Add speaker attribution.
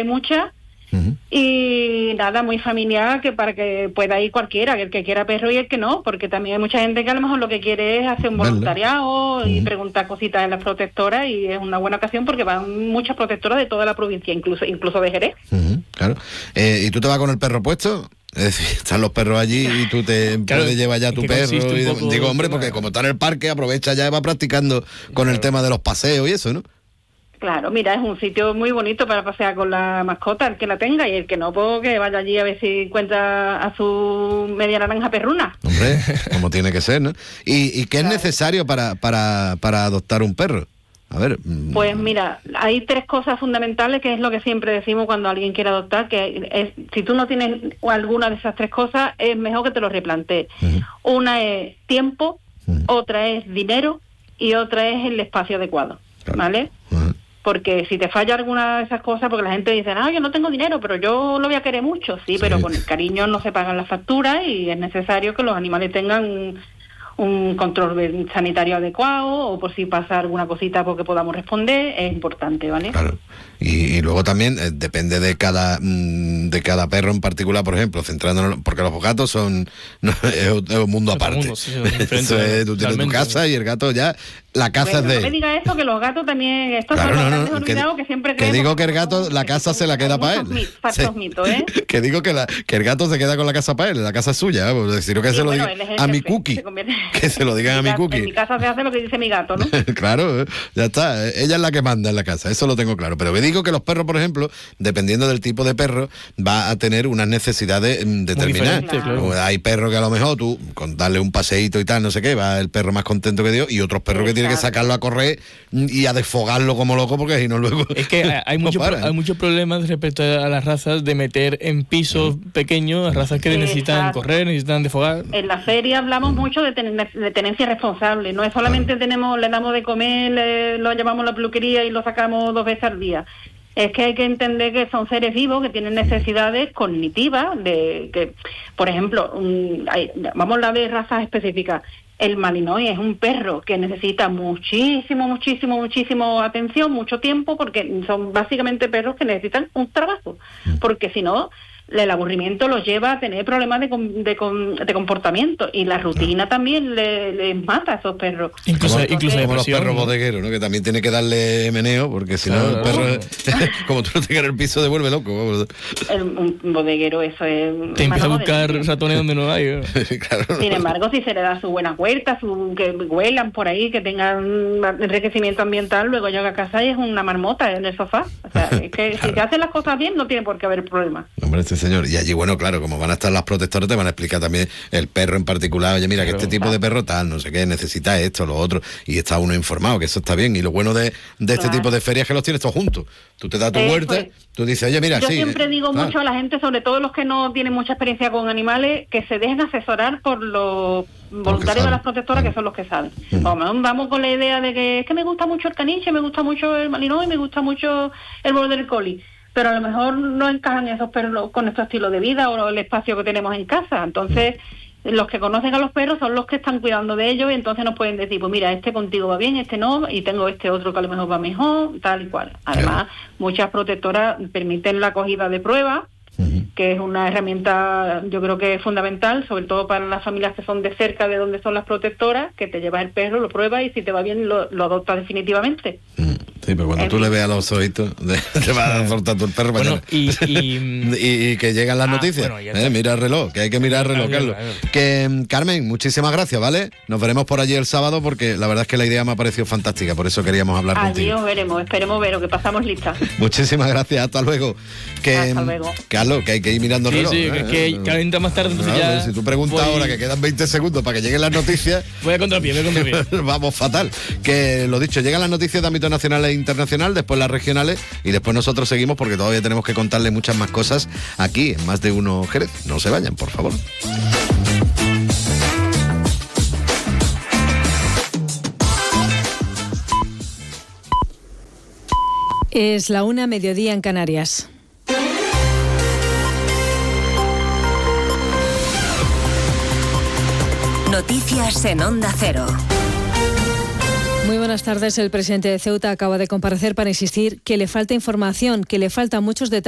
Speaker 1: hay muchas. Y nada, muy familiar, que para que pueda ir cualquiera, el que quiera perro y el que no, porque también hay mucha gente que a lo mejor lo que quiere es hacer un voluntariado y preguntar cositas en las protectoras, y es una buena ocasión porque van muchas protectoras de toda la provincia, incluso de Jerez.
Speaker 2: Claro. ¿Y tú te vas con el perro puesto? Es decir, están los perros allí y tú te puedes llevar ya tu perro. Digo, hombre, porque como está en el parque, aprovecha ya y va practicando con el tema de los paseos y eso, ¿no?
Speaker 1: Claro, mira, es un sitio muy bonito para pasear con la mascota, el que la tenga, y el que no, pues que vaya allí a ver si encuentra a su media naranja perruna.
Speaker 2: Hombre, como tiene que ser, ¿no? ¿Y qué es necesario para adoptar un perro? A ver.
Speaker 1: Pues mira, hay 3 cosas fundamentales, que es lo que siempre decimos cuando alguien quiere adoptar, que es, si tú no tienes alguna de esas 3 cosas, es mejor que te lo replantees. Una es tiempo, otra es dinero y otra es el espacio adecuado, ¿vale? Porque si te falla alguna de esas cosas, porque la gente dice, yo no tengo dinero, pero yo lo voy a querer mucho, sí, pero con el cariño no se pagan las facturas, y es necesario que los animales tengan un control sanitario adecuado, o por si pasa alguna cosita porque podamos responder, es importante, ¿vale?
Speaker 2: Claro. Y luego también depende de cada perro en particular, por ejemplo, centrándonos, porque los gatos son es un mundo aparte. Eso es, tú tienes tu casa y el gato ya, la casa es de...
Speaker 1: No me diga eso, que los gatos también... Estos
Speaker 2: claro,
Speaker 1: son los olvidados que siempre
Speaker 2: que digo que el gato, la casa se la queda para él.
Speaker 1: Falsos mitos, ¿eh?
Speaker 2: Que digo que el gato se queda con la casa para él, la casa es suya, pues decir que se lo diga a mi cookie. Que se lo digan a mi cookie.
Speaker 1: En mi casa se hace lo que dice mi gato, ¿no?
Speaker 2: Claro, ya está. Ella es la que manda en la casa, eso lo tengo claro. Pero me digo que los perros, por ejemplo, dependiendo del tipo de perro, va a tener unas necesidades determinadas. Claro. Hay perros que a lo mejor tú, con darle un paseíto y tal, no sé qué, va el perro más contento que Dios, y otros perros que tiene que sacarlo a correr y a desfogarlo como loco, porque si no luego...
Speaker 3: Es que hay muchos problemas respecto a las razas de meter en pisos pequeños a razas que necesitan correr, necesitan desfogar.
Speaker 1: En la feria hablamos mucho de tenencia responsable. No es solamente le damos de comer, lo llevamos a la peluquería y lo sacamos 2 veces al día. Es que hay que entender que son seres vivos que tienen necesidades cognitivas, que, por ejemplo, vamos a hablar de razas específicas. El Malinois es un perro que necesita muchísimo atención, mucho tiempo, porque son básicamente perros que necesitan un trabajo, porque si no, el aburrimiento los lleva a tener problemas de comportamiento, y la rutina también les mata a esos perros.
Speaker 2: Incluso como los perros bodegueros, ¿no? Que también tiene que darle meneo, porque si no el perro, como tú no tengas el piso, devuelve loco.
Speaker 1: Un bodeguero, eso es...
Speaker 3: Te empieza a buscar ratones donde no hay.
Speaker 2: Claro.
Speaker 1: Sin embargo, si se le da sus buenas huertas, que huelan por ahí, que tengan enriquecimiento ambiental, luego llega a casa y es una marmota en el sofá. O sea, es que si se hacen las cosas bien, no tiene por qué haber problema.
Speaker 2: Hombre, señor. Y allí, bueno, claro, como van a estar las protectoras, te van a explicar también el perro en particular. Oye, mira, que este tipo de perro tal, no sé qué, necesita esto, lo otro, y está uno informado, que eso está bien. Y lo bueno de este tipo de ferias es que los tienes todos juntos. Tú te das tu huerta, tú dices, oye, mira,
Speaker 1: yo siempre digo mucho a la gente, sobre todo los que no tienen mucha experiencia con animales, que se dejen asesorar por los voluntarios de las protectoras, que son los que saben. Vamos con la idea de que es que me gusta mucho el caniche, me gusta mucho el Malinois, me gusta mucho el Border Collie, pero a lo mejor no encajan esos perros con nuestro estilo de vida o el espacio que tenemos en casa. Entonces, los que conocen a los perros son los que están cuidando de ellos, y entonces nos pueden decir, pues mira, este contigo va bien, este no, y tengo este otro que a lo mejor va mejor, tal y cual. Además, muchas protectoras permiten la acogida de pruebas, que es una herramienta, yo creo que es fundamental, sobre todo para las familias que son de cerca de donde son las protectoras, que te llevas el perro, lo pruebas, y si te va bien lo adoptas definitivamente.
Speaker 2: Sí, pero cuando tú le veas los ojitos, te va a soltar tu el perro.
Speaker 3: Bueno,
Speaker 2: y que llegan las noticias. Bueno, mira el reloj, que hay que mirar el reloj, Carlos. Que, Carmen, muchísimas gracias, ¿vale? Nos veremos por allí el sábado, porque la verdad es que la idea me ha parecido fantástica, por eso queríamos hablar contigo.
Speaker 1: Allí os veremos, esperemos ver, que pasamos lista.
Speaker 2: Muchísimas gracias, hasta luego.
Speaker 1: Hasta luego.
Speaker 2: Carlos, que hay que ir mirando el reloj.
Speaker 3: Sí, que calienta más tarde, entonces ya...
Speaker 2: Si tú preguntas ahora que quedan 20 segundos para que lleguen las noticias...
Speaker 3: Voy a contrapié.
Speaker 2: Vamos fatal. Que, lo dicho, llegan las noticias de ámbito nacional e internacional, después las regionales, y después nosotros seguimos, porque todavía tenemos que contarle muchas más cosas aquí, en Más de Uno Jerez. No se vayan, por favor.
Speaker 4: Es la 1:00, mediodía en Canarias.
Speaker 5: Noticias en Onda Cero.
Speaker 4: Muy buenas tardes. El presidente de Ceuta acaba de comparecer para insistir que le falta información, que le faltan muchos detalles.